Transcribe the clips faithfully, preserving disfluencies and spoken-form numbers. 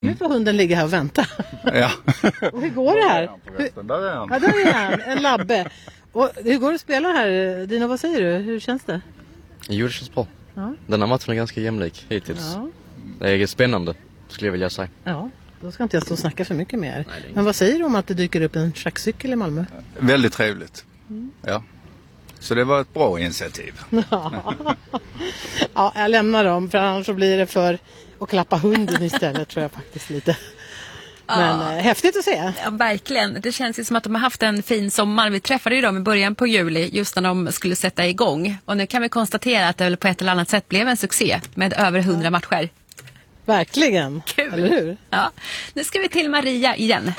Nu får hunden ligga här och vänta. Ja. Och hur går det här? Hur... Där är han. Ja, där är han. En labbe. Och hur går det att spela här? Dino, vad säger du? Hur känns det? Jo, det känns bra. Ja. Den här matchen är ganska jämlik hittills. Ja. Det är spännande, skulle jag vilja säga. Ja, då ska inte jag stå och snacka för mycket mer. Men vad säger du om att det dyker upp en schackcykel i Malmö? Väldigt trevligt. Mm. Ja. Så det var ett bra initiativ. Ja. Ja, jag lämnar dem, för annars så blir det för att klappa hunden istället, tror jag faktiskt lite. Men ja. eh, häftigt att se. Ja, verkligen. Det känns ju som att de har haft en fin sommar. Vi träffade ju dem i början på juli, just när de skulle sätta igång. Och nu kan vi konstatera att det väl på ett eller annat sätt blev en succé med över hundra matcher. Verkligen. Kul. Eller hur? Ja. Nu ska vi till Maria igen.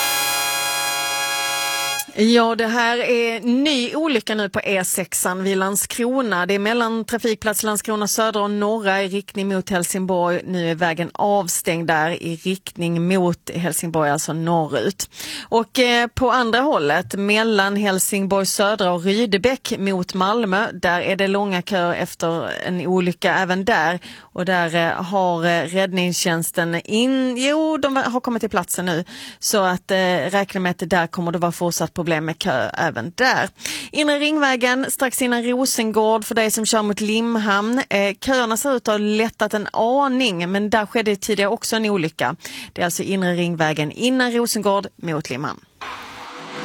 Ja, det här är ny olycka nu på E sexan vid Landskrona. Det är mellan trafikplats Landskrona södra och norra i riktning mot Helsingborg. Nu är vägen avstängd där i riktning mot Helsingborg, alltså norrut. Och eh, på andra hållet, mellan Helsingborg södra och Rydebäck mot Malmö, där är det långa köer efter en olycka även där. Och där eh, har eh, räddningstjänsten in, jo, de har kommit till platsen nu. Så att eh, räkna med att det där kommer det vara fortsatt problem med kö även där. Inre ringvägen strax innan Rosengård för dig som kör mot Limhamn. Eh, köerna ser ut att ha lättat en aning, men där skedde tidigare också en olycka. Det är alltså inre ringvägen innan Rosengård mot Limhamn.